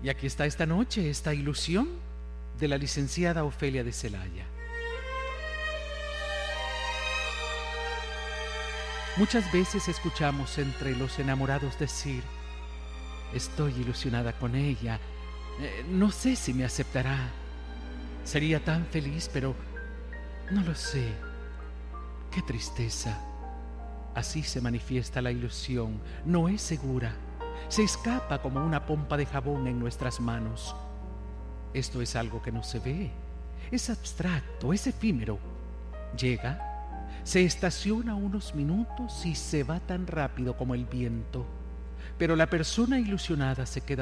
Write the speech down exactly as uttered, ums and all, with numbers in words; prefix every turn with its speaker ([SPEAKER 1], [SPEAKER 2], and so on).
[SPEAKER 1] Y aquí está esta noche esta ilusión de la licenciada Ofelia de Celaya. Muchas veces escuchamos entre los enamorados decir: estoy ilusionada con ella, eh, no sé si me aceptará, sería tan feliz, pero no lo sé. ¡Qué tristeza! Así se manifiesta la ilusión, no es segura, se escapa como una pompa de jabón en nuestras manos. Esto es algo que no se ve, es abstracto, es efímero. Llega, se estaciona unos minutos y se va tan rápido como el viento, pero la persona ilusionada se queda